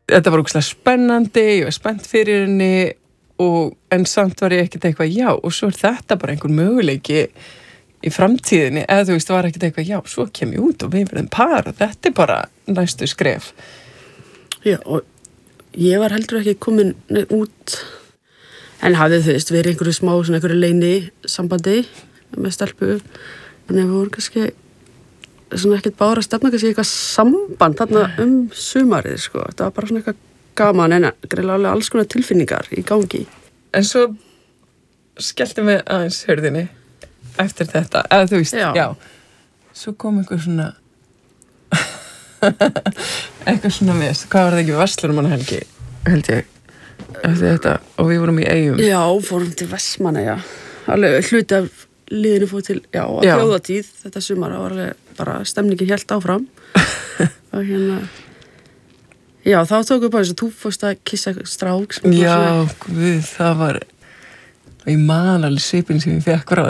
þetta var ógeðslega spennandi, ég var spennt fyrir henni en samt var ég ekkert eitthvað já og svo þetta bara einhver möguleiki í framtíðinni, eða þú veist, var ekkert eitthvað já, svo kem ég út og við verðum par og þetta bara næstu skref. Já, og ég var heldur ekki komin út en hafði þú veist, verið einhverju smá svona einhverju leini sambandi með stelpu en við vorum kannski svona ekkert bára að stefna kannski eitthvað samband þarna sumarið, sko. Þetta var bara svona eitthvað gaman en greiðlega alls konar tilfinningar í gangi. En svo skelltum við aðeins hurðinni eftir þetta, eða þú veist, já. Svo kom einhver svona eitthvað svona með, hvað var það ekki Verslunarmannahelgi, held ég, eftir þetta, og við vorum í Eyjum. Já, fórum til Vestmannaeyja. Alveg hluti af liðinu fór til, á þjóðatíð þetta sumar, það var alveg bara stemningin hélt áfram. Og já, þá tókum við bara þess að þú fórst að kissa strák. Já, við, það var, ég man alveg svipinn sem ég fekk frá